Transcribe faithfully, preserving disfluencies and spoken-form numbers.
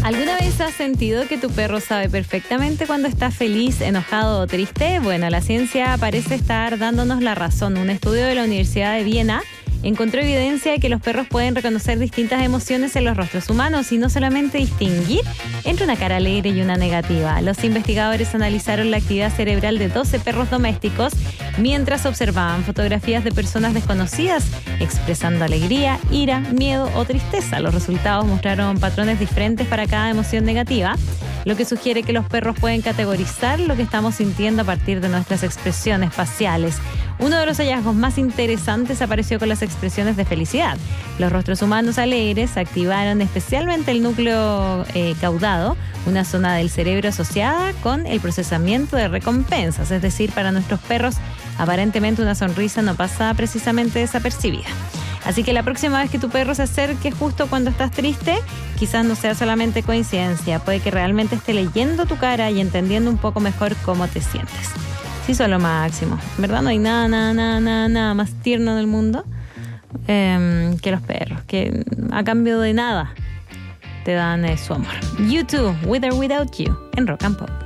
¿Alguna vez has sentido que tu perro sabe perfectamente cuando está feliz, enojado o triste? Bueno, la ciencia parece estar dándonos la razón. Un estudio de la Universidad de Viena encontró evidencia de que los perros pueden reconocer distintas emociones en los rostros humanos y no solamente distinguir entre una cara alegre y una negativa. Los investigadores analizaron la actividad cerebral de doce perros domésticos mientras observaban fotografías de personas desconocidas expresando alegría, ira, miedo o tristeza. Los resultados mostraron patrones diferentes para cada emoción negativa, lo que sugiere que los perros pueden categorizar lo que estamos sintiendo a partir de nuestras expresiones faciales. Uno de los hallazgos más interesantes apareció con las expresiones de felicidad. Los rostros humanos alegres activaron especialmente el núcleo eh, caudado, una zona del cerebro asociada con el procesamiento de recompensas. Es decir, para nuestros perros, aparentemente una sonrisa no pasa precisamente desapercibida. Así que la próxima vez que tu perro se acerque justo cuando estás triste, quizás no sea solamente coincidencia, puede que realmente esté leyendo tu cara y entendiendo un poco mejor cómo te sientes. Sí, eso es lo máximo. En verdad no hay nada, nada, nada, nada, nada más tierno en el mundo eh, que los perros, que a cambio de nada te dan eh, su amor. You Too, With or Without You, en Rock and Pop.